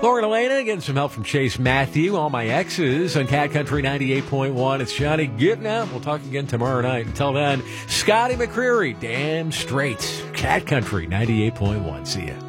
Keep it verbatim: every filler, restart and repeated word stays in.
Lauren Elena getting some help from Chase Matthew. All my exes on Cat Country ninety-eight point one. It's Johnny getting out. We'll talk again tomorrow night. Until then, Scotty McCreery, damn straight. Cat Country ninety-eight point one. See ya.